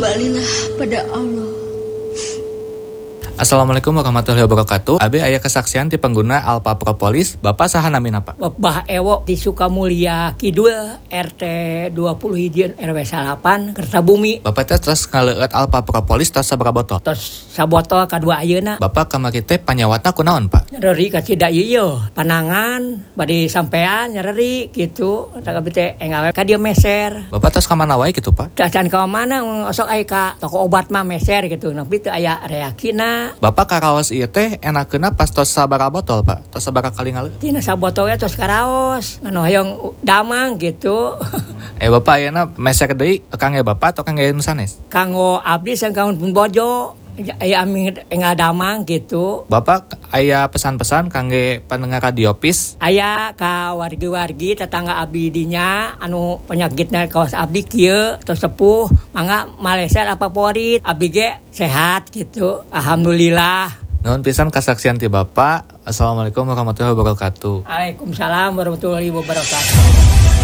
Kembalilah pada Allah. Assalamualaikum warahmatullahi wabarakatuh. Abi aya kesaksian ti pengguna Alpha Propolis, Bapak saha namina Pak? Bapak Ewo di Sukamulya Kidul RT 20 RW 8 Kertabumi. Bapak teh terus ngaleueut Alpha Propolis tos sabaraha botol? Tos sabotol kadua ayeuna. Bapak kamari teh panyawatna kunaon Pak? Nyeri ka cida ieu panangan bade sampean nyeri gitu. Eta kabeh teh engawe ka dieu meser. Bapak tos ka mana wae kitu Pak? Can ka mana sok aya ka toko obat mah meser gitu. Tapi teu aya reakina. Bapak karaos ieu teh enakeuna pas tos sabaraha botol Pak? Tos sabaraha kali ngaleueut? Tina sabotolnya tos karaos. Anu hayang damang gitu. Bapak ayeuna meser deui kangge Bapak atau kangge sanes? Kanggo abdi sang kanggo pun bojo. Aya amin enggak damang gitu. Bapak aya pesan-pesan kangge pendengar Radio Pis? Aya ka wargi-wargi tetangga abdi dinya anu penyakitna kaos abdi kieu tos sepuh mangga Malaysia apa favorit abdi ge sehat gitu. Alhamdulillah. Nuhun pisan kasaksian ti Bapak. Assalamualaikum warahmatullahi wabarakatuh. Waalaikumsalam warahmatullahi wabarakatuh.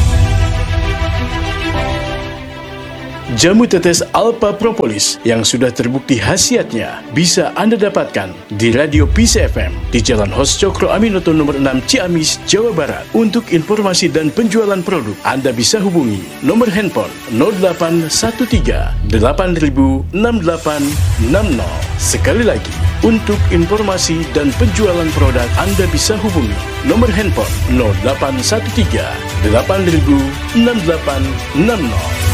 Jamu tetes Alpha Propolis yang sudah terbukti khasiatnya bisa Anda dapatkan di Radio Peace FM di Jalan Hos Cokro Aminoto nomor 6 Ciamis, Jawa Barat. Untuk informasi dan penjualan produk, Anda bisa hubungi nomor handphone 0813 8000 6860. Sekali lagi, untuk informasi dan penjualan produk, Anda bisa hubungi nomor handphone 0813 8000 6860.